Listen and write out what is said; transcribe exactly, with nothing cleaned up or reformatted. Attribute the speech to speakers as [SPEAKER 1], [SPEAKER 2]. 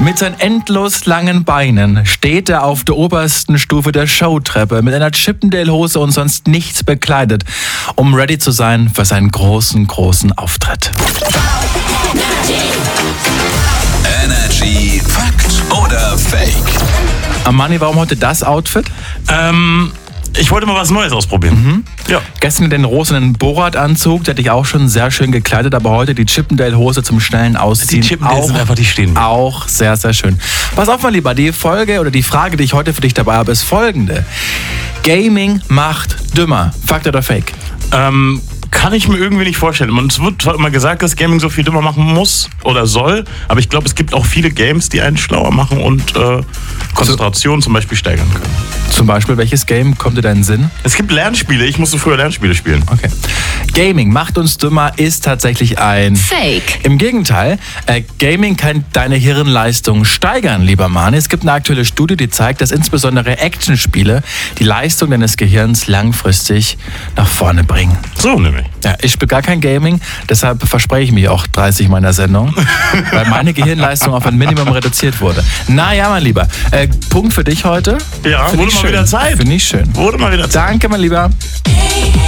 [SPEAKER 1] Mit seinen endlos langen Beinen steht er auf der obersten Stufe der Showtreppe mit einer Chippendale-Hose und sonst nichts bekleidet, um ready zu sein für seinen großen, großen Auftritt.
[SPEAKER 2] Energy Fakt oder Fake?
[SPEAKER 1] Armani, warum heute das Outfit?
[SPEAKER 3] Ähm, ich wollte mal was Neues ausprobieren.
[SPEAKER 1] Mhm.
[SPEAKER 3] Ja.
[SPEAKER 1] Gestern den rosanen Borat-Anzug, der dich auch schon sehr schön gekleidet, aber heute die Chippendale-Hose zum schnellen Ausziehen.
[SPEAKER 3] Die Chippendales
[SPEAKER 1] auch,
[SPEAKER 3] sind einfach, die stehen.
[SPEAKER 1] Auch sehr, sehr schön. Pass auf, mein Lieber, die Folge oder die Frage, die ich heute für dich dabei habe, ist folgende. Gaming macht dümmer. Fakt oder Fake?
[SPEAKER 3] Ähm, kann ich mir irgendwie nicht vorstellen. Man, es wird zwar immer gesagt, dass Gaming so viel dümmer machen muss oder soll, aber ich glaube, es gibt auch viele Games, die einen schlauer machen und äh, Konzentration also, zum Beispiel steigern können.
[SPEAKER 1] Zum Beispiel, welches Game kommt dir da in den Sinn?
[SPEAKER 3] Es gibt Lernspiele. Ich musste früher Lernspiele spielen.
[SPEAKER 1] Okay. Gaming macht uns dümmer ist tatsächlich ein
[SPEAKER 4] Fake.
[SPEAKER 1] Im Gegenteil, äh, Gaming kann deine Hirnleistung steigern, lieber Mani. Es gibt eine aktuelle Studie, die zeigt, dass insbesondere Actionspiele die Leistung deines Gehirns langfristig nach vorne bringen.
[SPEAKER 3] So nämlich.
[SPEAKER 1] Ja, ich spiele gar kein Gaming, deshalb verspreche ich mich auch dreißig meiner Sendung, weil meine Gehirnleistung auf ein Minimum reduziert wurde. Naja, mein Lieber, äh, Punkt für dich heute.
[SPEAKER 3] Ja,
[SPEAKER 1] Find
[SPEAKER 3] wurde
[SPEAKER 1] ich
[SPEAKER 3] mal
[SPEAKER 1] schön.
[SPEAKER 3] wieder Zeit.
[SPEAKER 1] Finde ich schön.
[SPEAKER 3] Wurde mal wieder Zeit.
[SPEAKER 1] Danke, mein Lieber.